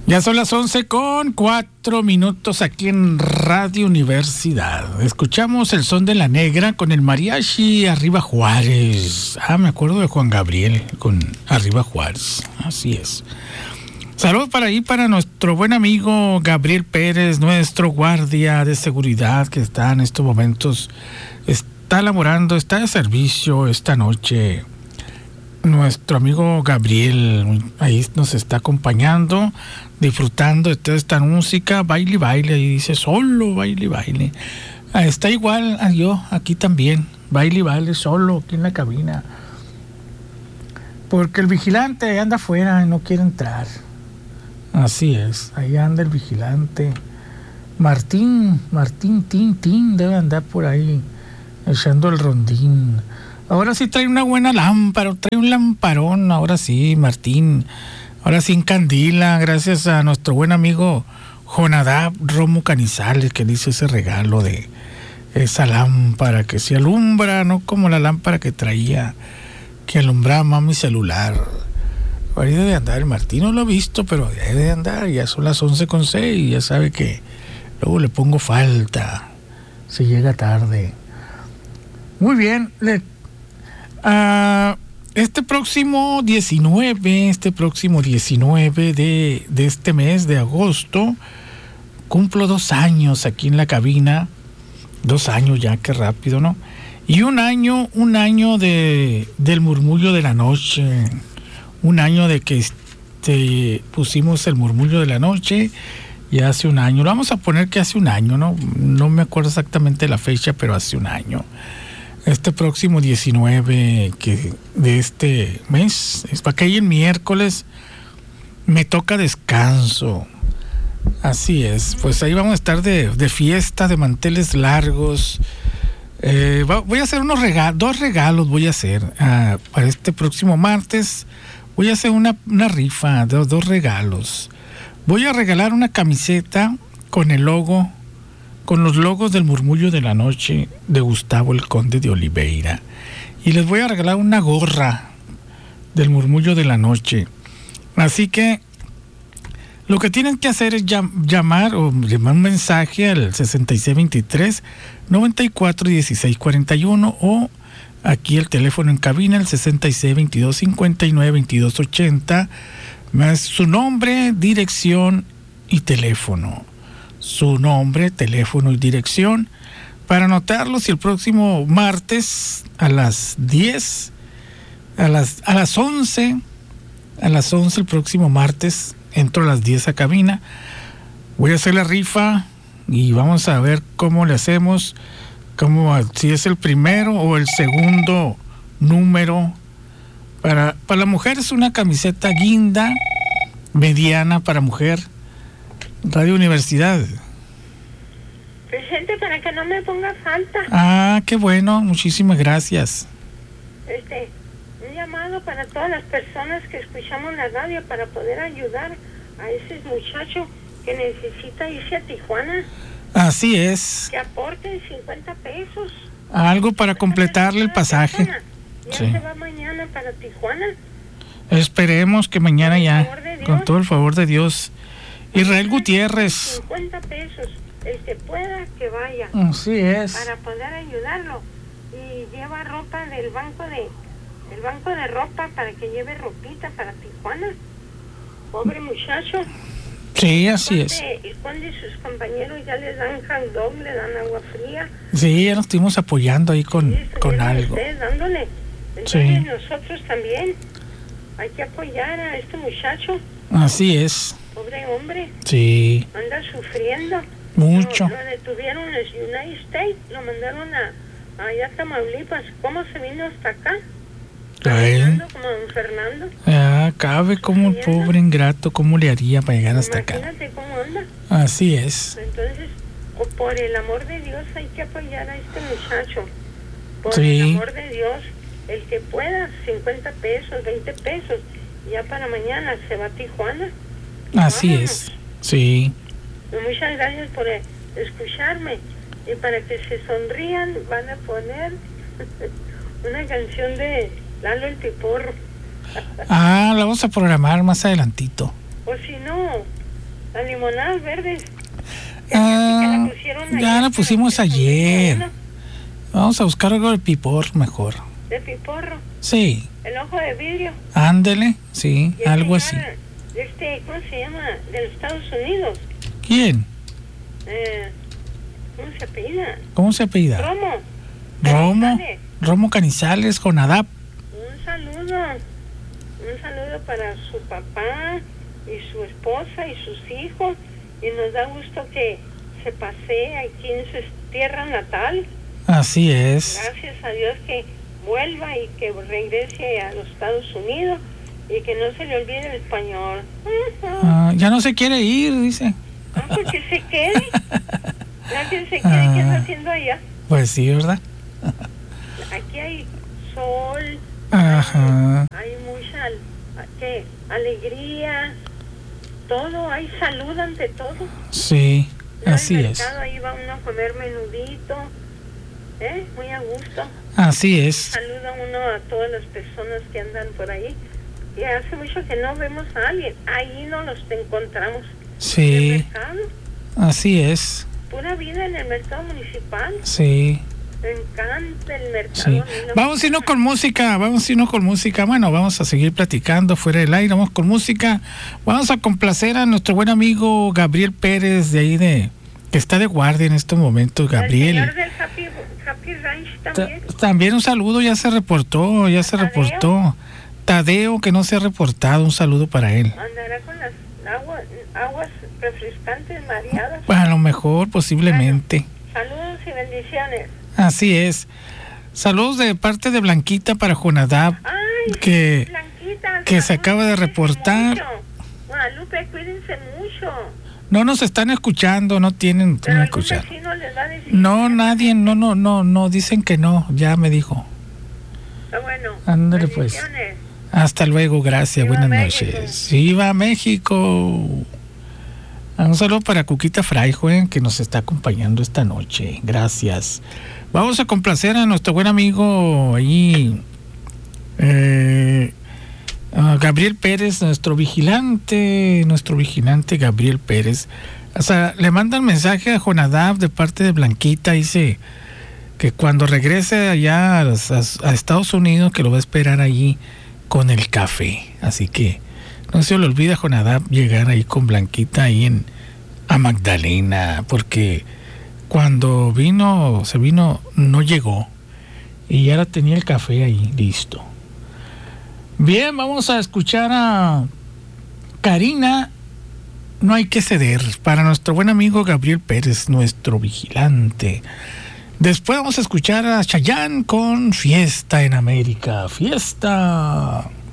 Ya son las 11:04 aquí en Radio Universidad. Escuchamos el son de la negra con el mariachi Arriba Juárez. Me acuerdo de Juan Gabriel con Arriba Juárez. Así es. Saludos para nuestro buen amigo Gabriel Pérez, nuestro guardia de seguridad que está en estos momentos, está laborando, está de servicio esta noche. Nuestro amigo Gabriel ahí nos está acompañando, disfrutando de toda esta música, baile, ahí dice solo, baile. Está igual a yo aquí también, baile, solo aquí en la cabina. Porque el vigilante anda afuera y no quiere entrar. Así es, ahí anda el vigilante. Martín Tin, debe andar por ahí echando el rondín. Ahora sí trae una buena lámpara, trae un lamparón, ahora sí, Martín. Ahora sí encandila, gracias a nuestro buen amigo Jonadab Romo Canizales, que dice ese regalo de esa lámpara que se alumbra, no como la lámpara que traía, que alumbraba mi celular. Ahí debe andar el Martín, no lo he visto, pero debe de andar, ya son las 11:06, ya sabe que luego le pongo falta, se llega tarde. Muy bien, este próximo 19 de este mes de agosto, cumplo 2 años aquí en la cabina. 2 años ya, qué rápido, ¿no? Y un año del murmullo de la noche. Un año de que pusimos el murmullo de la noche, ya hace un año. Lo vamos a poner que hace un año, ¿no? No me acuerdo exactamente la fecha, pero hace un año. Este próximo 19 de este mes, es para que ahí el miércoles me toca descanso. Así es, pues ahí vamos a estar de fiesta, de manteles largos. Voy a hacer 2 regalos voy a hacer para este próximo martes. Voy a hacer una rifa de 2 regalos. Voy a regalar una camiseta con el logo, con los logos del Murmullo de la Noche de Gustavo el Conde de Oliveira. Y les voy a regalar una gorra del Murmullo de la Noche. Así que lo que tienen que hacer es llamar un mensaje al 6623-941641 o aquí el teléfono en cabina, el 6622-592280, más su nombre, dirección y teléfono. Su nombre, teléfono y dirección para anotarlos, y el próximo martes a las 10, a las 11 el próximo martes, entro a las 10 a cabina, voy a hacer la rifa y vamos a ver cómo le hacemos, si es el primero o el segundo número. Para la mujer es una camiseta guinda mediana para mujer. Radio Universidad. Presente para que no me ponga falta. Qué bueno, muchísimas gracias. Un llamado para todas las personas que escuchamos la radio para poder ayudar a ese muchacho que necesita irse a Tijuana. Así es. Que aporten 50 pesos. Algo para completarle el pasaje. Ya se va mañana para Tijuana. Esperemos que mañana ya, con todo el favor de Dios. Israel Gutiérrez. 50 pesos, el que pueda que vaya. Así es. Para poder ayudarlo. Y lleva ropa del banco de ropa para que lleve ropita para Tijuana. Pobre muchacho. Sí, así es. Y cuando sus compañeros ya les dan hot dog, le dan agua fría. Sí, ya nos estuvimos apoyando ahí con algo. Dándole. Entonces nosotros también hay que apoyar a este muchacho. Así es. Pobre hombre. Sí. Anda sufriendo. Mucho. Lo detuvieron en los United States, lo mandaron allá a Tamaulipas. ¿Cómo se vino hasta acá? Fernando, como don Fernando. Cabe como el pobre ingrato, ¿cómo le haría para llegar hasta acá? Imagínate cómo anda. Así es. Entonces, por el amor de Dios hay que apoyar a este muchacho. Por el amor de Dios, el que pueda, 50 pesos, 20 pesos. Ya para mañana se va a Tijuana. Así es, sí. Muchas gracias por escucharme. Y para que se sonrían, van a poner una canción de Lalo el Piporro. La vamos a programar más adelantito. O si no, Las limonadas verdes. Ah, ya la pusimos pero ayer. bueno, Vamos a buscar algo de pipor mejor. de piporro. Sí, El ojo de vidrio. ándele, sí, Y el algo así. señor, ¿cómo se llama? De los Estados Unidos. ¿Quién? ¿Cómo se apellida? ¿Cómo se apellida? Romo. Romo. Canizales. Romo Canizales, Jonadab. Un saludo para su papá y su esposa y sus hijos, y nos da gusto que se pasee aquí en su tierra natal. Así es. Gracias a Dios que vuelva y que regrese a los Estados Unidos y que no se le olvide el español. Ya no se quiere ir, dice. Pues que se quede. Ya que se quede, ¿qué está haciendo allá? Pues sí, ¿verdad? Aquí hay sol. Ajá. Hay mucha alegría, todo, hay salud ante todo. Sí, así el es. mercado, ahí va uno a comer menudito, muy a gusto. Así es. Saluda uno a todas las personas que andan por ahí. Y hace mucho que no vemos a alguien, ahí no los encontramos. En el Sí, mercado, así es. pura vida en el mercado municipal. Sí, Me encanta el mercado. sí. a mí no Vamos a irnos con música, Bueno, vamos a seguir platicando fuera del aire, vamos con música. Vamos a complacer a nuestro buen amigo Gabriel Pérez de ahí que está de guardia en estos momentos, Gabriel. El señor del Happy Ranch también. También un saludo, ya se reportó. Tadeo, que no se ha reportado, un saludo para él. Andará con las aguas refrescantes mareadas. Pues a lo mejor, posiblemente. Saludos y bendiciones. Así es. Saludos de parte de Blanquita para Jonadab, Ay, que, Blanquita, que se acaba de reportar. mucho. Guadalupe, cuídense mucho. No nos están escuchando, no tienen Pero que algún escuchar. vecino les va a decir. No, nadie, no, dicen que no, ya me dijo. Está bueno. Ándale, pues. Bendiciones. Hasta luego, gracias, ¡Viva buenas México! noches. ¡Viva México! Un saludo para Cuquita Fraijo, que nos está acompañando esta noche. Gracias. Vamos a complacer a nuestro buen amigo allí, Gabriel Pérez, nuestro vigilante Gabriel Pérez. O sea, le mandan mensaje a Jonadab de parte de Blanquita, dice que cuando regrese allá a Estados Unidos, que lo va a esperar allí con el café. Así que no se le olvida a Jonadab llegar ahí con Blanquita ahí a Magdalena, porque cuando se vino, no llegó y ya la tenía el café ahí listo. Bien, vamos a escuchar a Karina, No hay que ceder, para nuestro buen amigo Gabriel Pérez, nuestro vigilante. Después vamos a escuchar a Chayanne con Fiesta en América. ¡Fiesta!